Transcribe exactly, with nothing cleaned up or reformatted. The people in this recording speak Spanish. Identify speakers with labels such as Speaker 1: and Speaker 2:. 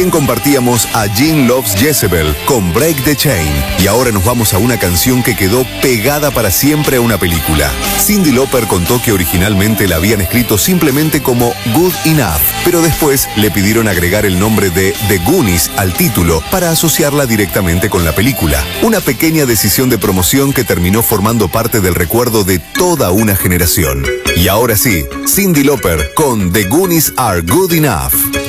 Speaker 1: Compartíamos a Gene Loves Jezebel con Break the Chain y ahora nos vamos a una canción que quedó pegada para siempre a una película. Cyndi Lauper contó que originalmente la habían escrito simplemente como Good Enough, pero después le pidieron agregar el nombre de The Goonies al título para asociarla directamente con la película. Una pequeña decisión de promoción que terminó formando parte del recuerdo de toda una generación. Y ahora sí, Cyndi Lauper con The Goonies Are Good Enough.